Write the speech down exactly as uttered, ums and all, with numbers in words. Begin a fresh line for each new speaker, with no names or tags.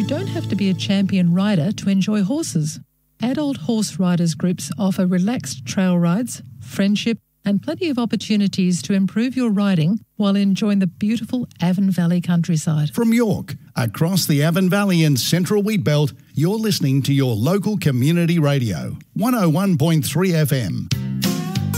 You don't have to be a champion rider to enjoy horses. Adult horse riders groups offer relaxed trail rides, friendship, and plenty of opportunities to improve your riding while enjoying the beautiful Avon Valley countryside.
From York, across the Avon Valley and Central Wheatbelt, you're listening to your local community radio, one oh one point three F M.